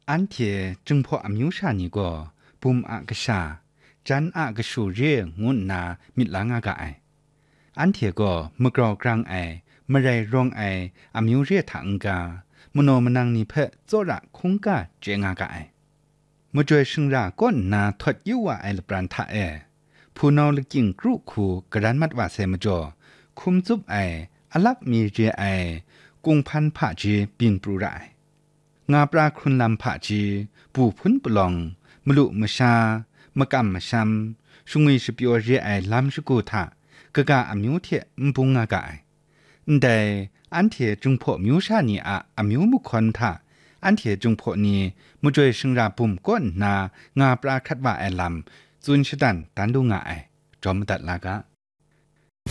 อันเทจึงพออมิวชานี่ก็ปุ่มอากษาจันอากสูเรงุนนามิดลางากะไออันเทก็เมื่อกรอกลางไอเมื่อไรรองไออมิวเรียถังกามโนมนังนิเพะโจระคงกาเจงากะไอเมื่อจวยชึงราก้นนาทดยุว่าไอลปรันทะเอผู้นอลกิงกรุคูกระดันมัดว่าเซมจอคุมจุบไออลักมีเจไอกุงพันผาจีปินปรูไรงาปลาครุนลำผาจีปูพุนปลองมลุมชามะกำมะชัมชุงวิสปิโอเรไอลำสกุทะกะกะอมิวเทมปุงงากะไอแต่อันเทจุงพอมิวชานีอะอมิวมุคอนทะอันเทจุงพอนีมุจวยชึงราปุ่มก้นนางาปลาคัดว่าไอลำจุนชดันตันดูงาไอจอมตัดลากะ